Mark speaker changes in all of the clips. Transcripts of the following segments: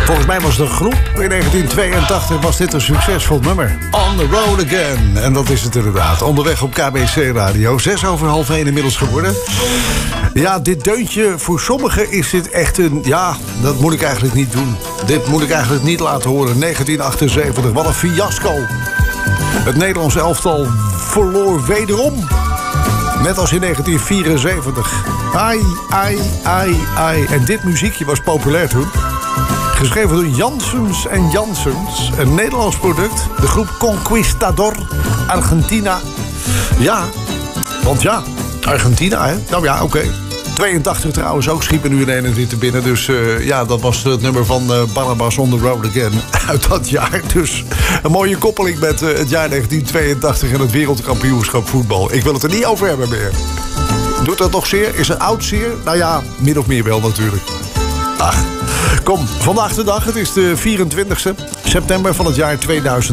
Speaker 1: Volgens mij was het een groep. In 1982 was dit een succesvol nummer. On the Road Again. En dat is het inderdaad. Onderweg op KBC Radio. 1:06 inmiddels geworden. Ja, dit deuntje, voor sommigen is dit echt een... Ja, dat moet ik eigenlijk niet doen. Dit moet ik eigenlijk niet laten horen. 1978, wat een fiasco. Het Nederlandse elftal verloor wederom. Net als in 1974. Ai, ai, ai, ai. En dit muziekje was populair toen. Geschreven door Janssens en Janssens. Een Nederlands product. De groep Conquistador Argentina. Ja, want ja, Argentina, hè? Nou ja, oké. 82 trouwens ook, schiep er nu in 21 binnen. Dus ja, dat was het nummer van Barnabas on the Road Again uit dat jaar. Dus een mooie koppeling met het jaar 1982 en het wereldkampioenschap voetbal. Ik wil het er niet over hebben meer. Doet dat nog zeer? Is het oud zeer? Nou ja, min of meer wel natuurlijk. Ach, kom, vandaag de dag. Het is de 24e september van het jaar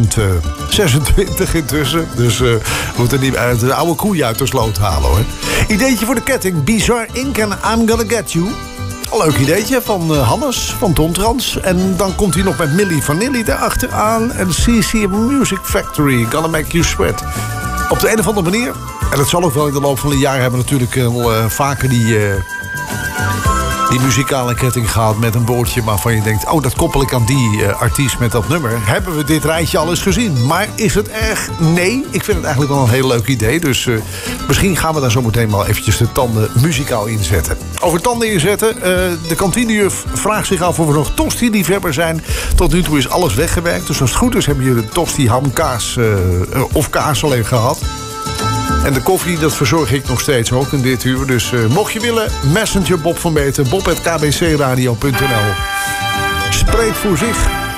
Speaker 1: 2026 intussen. Dus we moeten niet de oude koeien uit de sloot halen, hoor. Ideetje voor de ketting. Bizarre Inc. en I'm Gonna Get You. Leuk ideetje van Hannes van Tontrans. En dan komt hij nog met Milli Vanilli erachteraan. En CC Music Factory. Gonna Make You Sweat. Op de een of andere manier. En dat zal ook wel in de loop van de jaren hebben natuurlijk vaker die muzikale ketting gehad met een woordje waarvan je denkt... oh, dat koppel ik aan die artiest met dat nummer. Hebben we dit rijtje al eens gezien? Maar is het erg? Nee, ik vind het eigenlijk wel een heel leuk idee. Dus misschien gaan we daar zo meteen wel eventjes de tanden muzikaal inzetten. Over tanden inzetten. De kantinejuf vraagt zich af of we nog tosti-liefhebber zijn. Tot nu toe is alles weggewerkt. Dus als het goed is hebben jullie de tosti, ham, kaas of kaas alleen gehad. En de koffie, dat verzorg ik nog steeds ook in dit uur. Dus mocht je willen, messenger Bob van Beeten. bob@kbcradio.nl. Spreekt voor zich.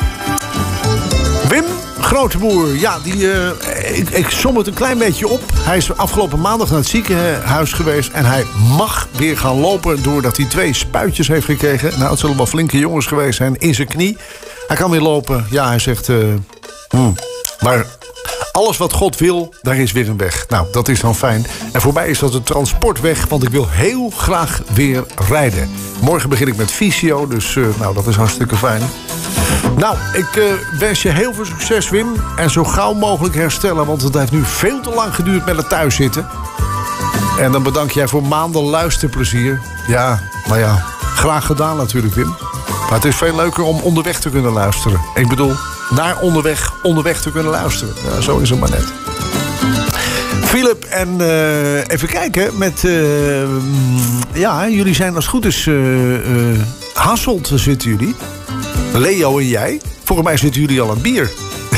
Speaker 1: Wim Groteboer, ja, ik som het een klein beetje op. Hij is afgelopen maandag naar het ziekenhuis geweest... en hij mag weer gaan lopen doordat hij 2 spuitjes heeft gekregen. Nou, het zullen wel flinke jongens geweest zijn in zijn knie. Hij kan weer lopen. Ja, hij zegt... maar... alles wat God wil, daar is weer een weg. Nou, dat is dan fijn. En voor mij is dat een transportweg, want ik wil heel graag weer rijden. Morgen begin ik met fysio, dus nou, dat is hartstikke fijn. Nou, ik wens je heel veel succes, Wim. En zo gauw mogelijk herstellen, want het heeft nu veel te lang geduurd met het thuiszitten. En dan bedank jij voor maanden luisterplezier. Ja, nou ja, graag gedaan natuurlijk, Wim. Maar het is veel leuker om onderweg te kunnen luisteren. Ik bedoel... naar onderweg te kunnen luisteren. Ja, zo is het maar net. Philip en even kijken met... ja, jullie zijn als het goed is... Hasselt zitten jullie. Leo en jij. Volgens mij zitten jullie al aan bier.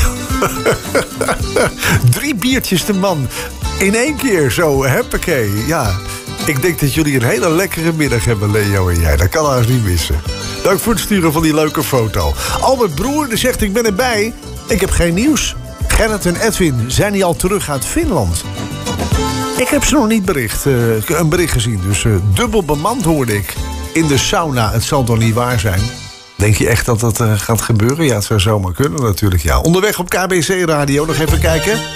Speaker 1: 3 biertjes de man. In 1 keer zo, huppakee. Ja, ik denk dat jullie een hele lekkere middag hebben, Leo en jij. Dat kan haast niet missen. Dank voor het sturen van die leuke foto. Albert Broer die zegt, ik ben erbij. Ik heb geen nieuws. Gerrit en Edwin, zijn die al terug uit Finland? Ik heb ze nog niet een bericht gezien. Dus dubbel bemand hoorde ik. In de sauna. Het zal toch niet waar zijn? Denk je echt dat dat gaat gebeuren? Ja, het zou zomaar kunnen natuurlijk. Ja. Onderweg op KBC Radio. Nog even kijken.